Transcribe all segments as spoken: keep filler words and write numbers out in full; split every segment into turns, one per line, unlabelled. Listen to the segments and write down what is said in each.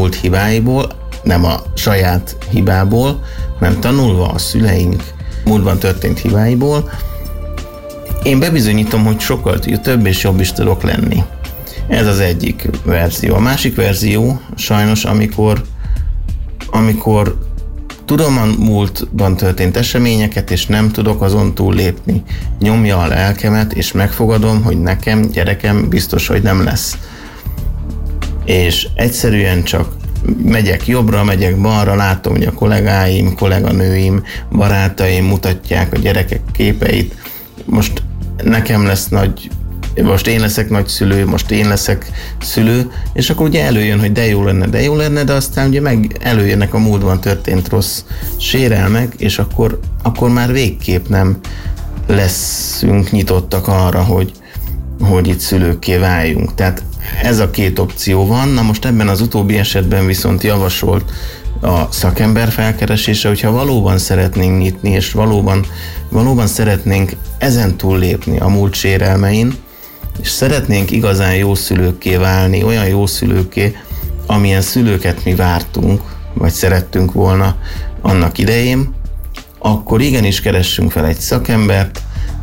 múlt hibáiból, nem a saját hibából, hanem tanulva a szüleink múltban történt hibáiból, én bebizonyítom, hogy sokkal több és jobb is tudok lenni. Ez az egyik verzió. A másik verzió sajnos, amikor, amikor tudom a múltban történt eseményeket, és nem tudok azon túl lépni. Nyomja a lelkemet, és megfogadom, hogy nekem, gyerekem biztos, hogy nem lesz. És egyszerűen csak megyek jobbra, megyek balra, látom, hogy a kollégáim, kolléganőim, barátaim mutatják a gyerekek képeit. Most nekem lesz nagy, most én leszek nagyszülő, most én leszek szülő, és akkor ugye előjön, hogy de jó lenne, de jó lenne, de aztán ugye meg előjönnek a múltban történt rossz sérelmek, és akkor, akkor már végképp nem leszünk nyitottak arra, hogy, hogy itt szülőkké váljunk. Tehát ez a két opció van. Na most ebben az utóbbi esetben viszont javasolt a szakember felkeresése, hogyha valóban szeretnénk nyitni, és valóban, valóban szeretnénk ezen túl lépni a múlt sérelmein, és szeretnénk igazán jó szülőkké válni, olyan jó szülőkké, amilyen szülőket mi vártunk, vagy szerettünk volna annak idején, akkor igenis keressünk fel egy szakembert,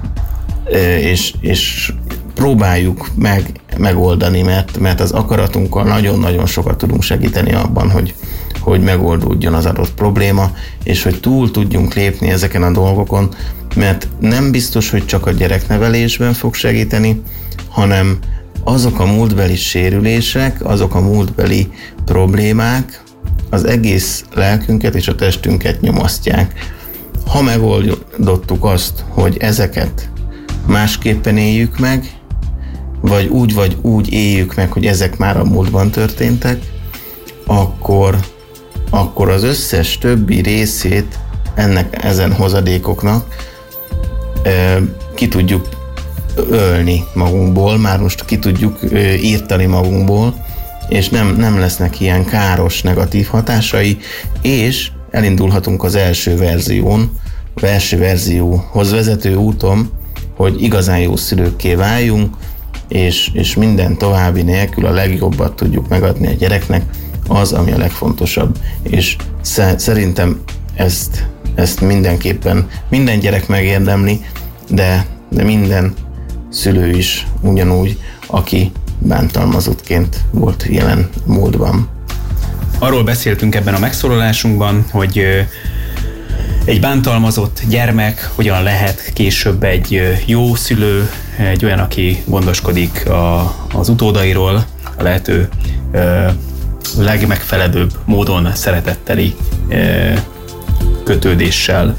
és, és próbáljuk meg megoldani, mert, mert az akaratunkkal nagyon-nagyon sokat tudunk segíteni abban, hogy, hogy megoldódjon az adott probléma, és hogy túl tudjunk lépni ezeken a dolgokon, mert nem biztos, hogy csak a gyereknevelésben fog segíteni, hanem azok a múltbeli sérülések, azok a múltbeli problémák az egész lelkünket és a testünket nyomasztják. Ha megoldottuk azt, hogy ezeket másképpen éljük meg, vagy úgy vagy úgy éljük meg, hogy ezek már a múltban történtek, akkor, akkor az összes többi részét ennek, ezen hozadékoknak e, ki tudjuk ölni magunkból, már most ki tudjuk e, írtani magunkból, és nem, nem lesznek ilyen káros, negatív hatásai, és elindulhatunk az első verzión, az első verzióhoz vezető úton, hogy igazán jó szülőkké váljunk, és, és minden további nélkül a legjobbat tudjuk megadni a gyereknek, az, ami a legfontosabb. És szerintem ezt, ezt mindenképpen minden gyerek megérdemli, de, de minden szülő is ugyanúgy, aki bántalmazottként volt jelen múltban.
Arról beszéltünk ebben a megszólalásunkban, hogy egy bántalmazott gyermek hogyan lehet később egy jó szülő, egy olyan, aki gondoskodik a, az utódairól, a lehető ö, legmegfelelőbb módon szeretetteli ö, kötődéssel.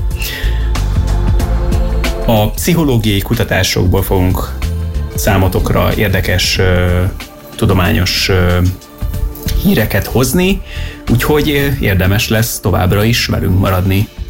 A pszichológiai kutatásokból fogunk számotokra érdekes ö, tudományos ö, híreket hozni, úgyhogy érdemes lesz továbbra is velünk maradni.